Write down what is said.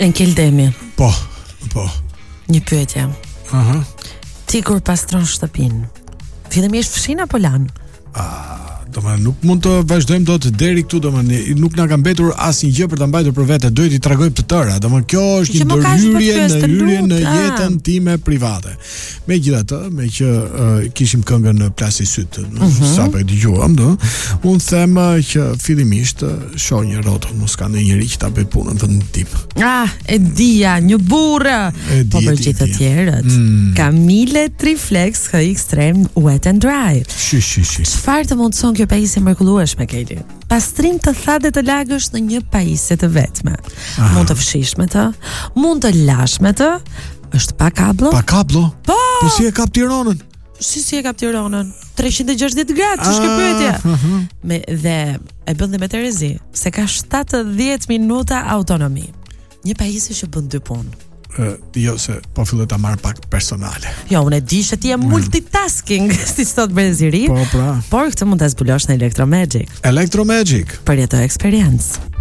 Enkeldemi. Po. Një pyetje. Aha. Ti kur pastron shtëpinë, fillimisht fshin apo lan? Domethënë nuk mund të vazhdojmë dot deri këtu, domethënë nuk na ka mbetur asnjë gjë për ta mbajtur për vete, duhet i tregojmë të tëra. Domethënë kjo është një ndërhyrje në jetën time private. Megjithatë, me që kishim këngën në Plasi Syt, sapo e dëgjuam, unë them që fillimisht shoh një rrotull, mos ka ndonjëri që ta bëj punën vetëm tim. E dija, një burrë. Po për gjithë të tjerët. Camille Triflex Extreme Wet and Dry. Çfarë të mundson kjo pajisje mrekullueshme, Keli? Pastrim të thatë të lagësh në një pajisje të vetme. Mund të fshish me të, mund të lash me të. Është pa kablo? Pa kablo? Po si e kap Tiranën? Si e kap Tiranën? 360 gradë, ç'është kjo pyetje? Dhe e bën dhe me Terezi, se ka 70 minuta autonomi. Një pajisje që bën 2 punë. Jo, se po filloj ta marr pak personale. Jo, unë e di se ti je multitasking, si thot Breziri. Po, pra. Por këtë mund ta zbulosh në Electromagic. Electromagic. Përjetoj eksperiencë.